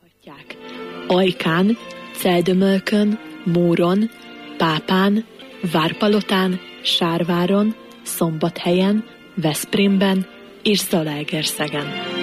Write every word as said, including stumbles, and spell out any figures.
hallhatják. Ajkán, Celdömölkön, Móron, Pápán, Várpalotán, Sárváron, Szombathelyen, Veszprémben és Zalaegerszegen.